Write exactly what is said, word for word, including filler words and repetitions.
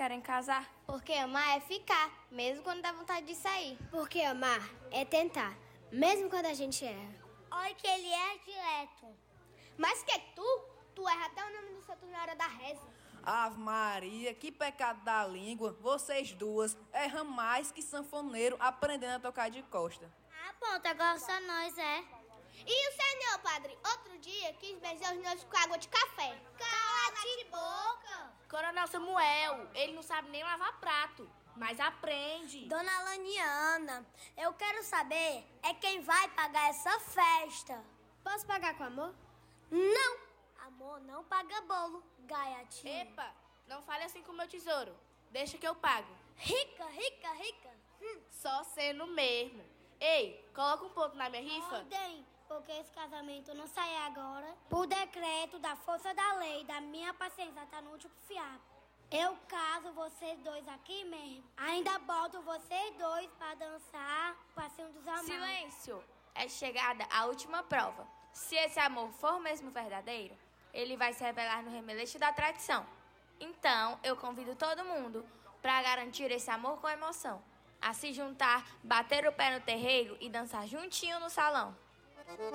querem casar? Porque amar é ficar, mesmo quando dá vontade de sair. Porque amar é tentar, mesmo quando a gente erra. Olha que ele é direto. Mas que tu? Tu erra até o nome do santo na hora da reza. Ave Maria, que pecado da língua. Vocês duas erram mais que sanfoneiro aprendendo a tocar de costa. Ah, ponto, agora só nós, é. E o senhor, padre, outro dia quis benzer os nossos com água de café. Cala-te boca! Coronel Samuel, ele não sabe nem lavar prato, mas aprende. Dona Laniana, eu quero saber é quem vai pagar essa festa. Posso pagar com amor? Não! Amor não paga bolo, gaiatinha. Epa, não fale assim com o meu tesouro. Deixa que eu pago. Rica, rica, rica. Hum, só sendo mesmo. Ei, coloca um ponto na minha rifa. Ordem, porque esse casamento não sai agora. Por decreto da força da lei, da minha paciência, tá no último fiapo. Eu caso vocês dois aqui mesmo. Ainda boto vocês dois pra dançar o passinho dos amados. Silêncio! É chegada a última prova. Se esse amor for mesmo verdadeiro, ele vai se revelar no remeleixo da tradição. Então, eu convido todo mundo para garantir esse amor com emoção. A se juntar, bater o pé no terreiro e dançar juntinho no salão.